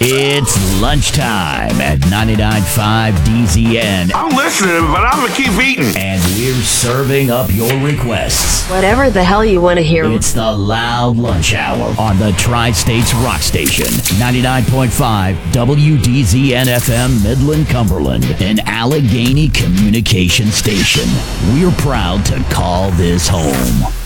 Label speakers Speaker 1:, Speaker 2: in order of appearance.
Speaker 1: It's lunchtime at 99.5 DZN,
Speaker 2: I'm listening, but I'm going to keep eating.
Speaker 1: and we're serving up your requests.
Speaker 3: Whatever the hell you want to hear.
Speaker 1: It's the Loud Lunch Hour on the Tri-States Rock Station, 99.5 WDZN FM Midland, Cumberland, an Allegheny communication station. We're proud to call this home.